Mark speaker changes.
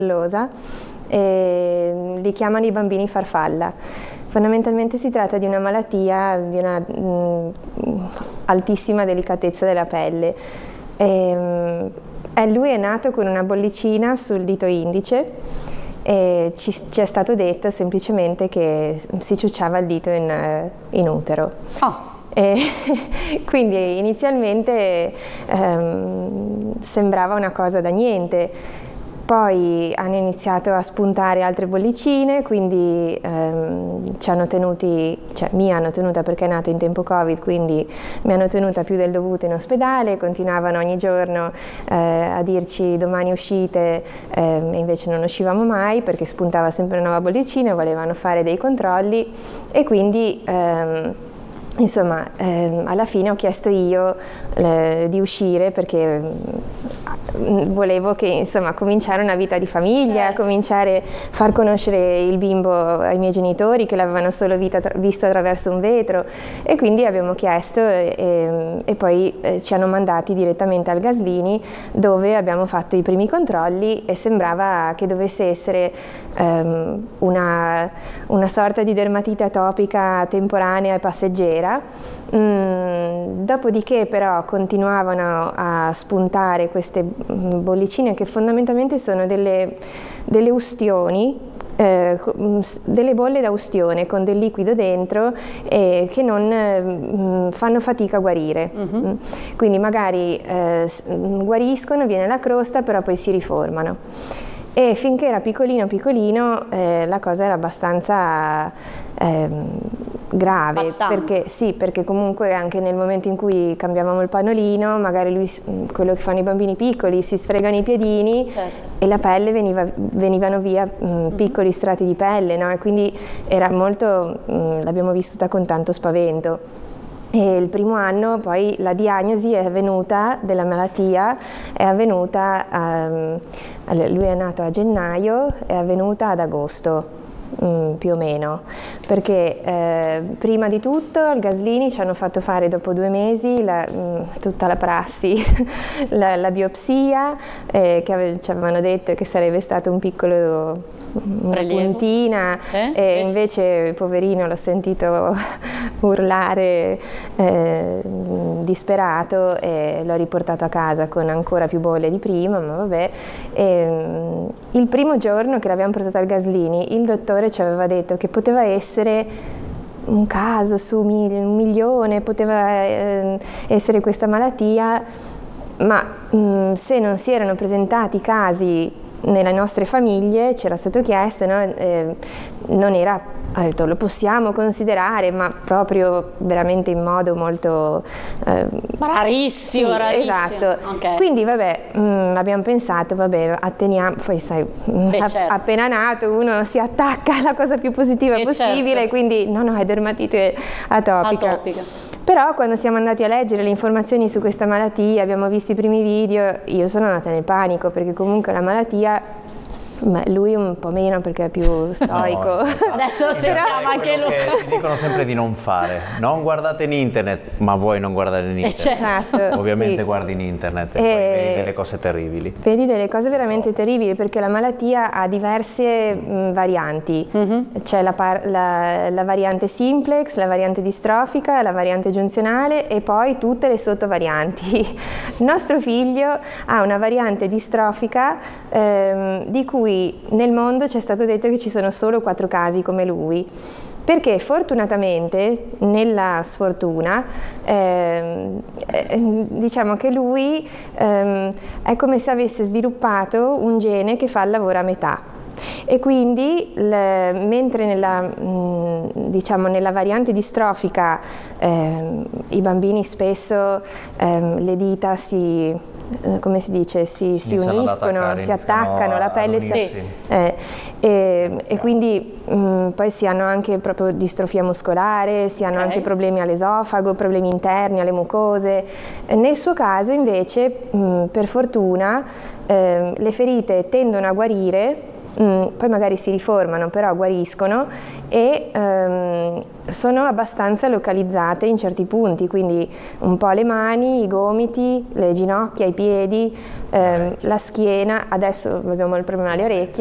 Speaker 1: e li chiamano i bambini farfalla. Fondamentalmente si tratta di una malattia di una altissima delicatezza della pelle. Lui è nato con una bollicina sul dito indice e ci è stato detto semplicemente che si ciucciava il dito in utero. E quindi inizialmente sembrava una cosa da niente. Poi hanno iniziato a spuntare altre bollicine, quindi mi hanno tenuta perché è nato in tempo Covid, quindi mi hanno tenuta più del dovuto in ospedale, continuavano ogni giorno a dirci domani uscite e invece non uscivamo mai perché spuntava sempre una nuova bollicina, volevano fare dei controlli e quindi insomma, alla fine ho chiesto io di uscire perché volevo che, insomma, cominciare una vita di famiglia, cominciare a far conoscere il bimbo ai miei genitori che l'avevano solo visto attraverso un vetro e quindi abbiamo chiesto e poi ci hanno mandati direttamente al Gaslini dove abbiamo fatto i primi controlli e sembrava che dovesse essere una sorta di dermatite atopica temporanea e passeggera. Dopodiché però continuavano a spuntare queste bollicine che fondamentalmente sono delle ustioni, delle bolle da ustione con del liquido dentro che non fanno fatica a guarire. Quindi magari guariscono, viene la crosta, però poi si riformano. E finché era piccolino la cosa era abbastanza grave, perché comunque anche nel momento in cui cambiavamo il pannolino, magari quello che fanno i bambini piccoli, si sfregano i piedini e la pelle venivano via piccoli strati di pelle, no? E quindi era molto, l'abbiamo vissuta con tanto spavento. E il primo anno poi la diagnosi è avvenuta della malattia, è avvenuta, lui è nato a gennaio, è avvenuta ad agosto. Più o meno, perché prima di tutto al Gaslini ci hanno fatto fare dopo 2 mesi tutta la prassi, la biopsia, che ci avevano detto che sarebbe stato un piccolo una puntina e invece poverino l'ho sentito urlare disperato e l'ho riportato a casa con ancora più bolle di prima, ma vabbè. Il primo giorno che l'abbiamo portato al Gaslini il dottore ci aveva detto che poteva essere un caso su 1 milione, poteva essere questa malattia, ma se non si erano presentati casi nelle nostre famiglie, c'era stato chiesto, no? Non era, ha detto lo possiamo considerare, ma proprio veramente in modo molto
Speaker 2: rarissimo,
Speaker 1: sì,
Speaker 2: rarissimo.
Speaker 1: Esatto. Okay. Quindi vabbè, abbiamo pensato, vabbè, atteniamo, poi sai, appena nato uno si attacca alla cosa più positiva possibile, quindi no, è dermatite atopica. Però quando siamo andati a leggere le informazioni su questa malattia, abbiamo visto i primi video, io sono andata nel panico perché comunque la malattia, lui un po' meno perché è più stoico.
Speaker 3: No,
Speaker 2: adesso lo sentiamo anche lui.
Speaker 3: Ti dicono sempre di non fare, non guardate in internet, ma vuoi non guardare in internet. Ovviamente guardi in internet e poi vedi delle cose terribili.
Speaker 1: Vedi delle cose veramente terribili perché la malattia ha diverse varianti. C'è la variante simplex, la variante distrofica, la variante giunzionale e poi tutte le sottovarianti. Il nostro figlio ha una variante distrofica di cui nel mondo ci è stato detto che ci sono solo 4 casi come lui, perché fortunatamente nella sfortuna diciamo che lui è come se avesse sviluppato un gene che fa il lavoro a metà. E quindi mentre nella variante distrofica i bambini spesso le dita si uniscono, si attaccano, la pelle e quindi poi si hanno anche proprio distrofia muscolare, si hanno anche problemi all'esofago, problemi interni alle mucose. Nel suo caso invece per fortuna le ferite tendono a guarire poi magari si riformano, però guariscono e sono abbastanza localizzate in certi punti, quindi un po' le mani, i gomiti, le ginocchia, i piedi, la schiena. Adesso abbiamo il problema alle orecchie.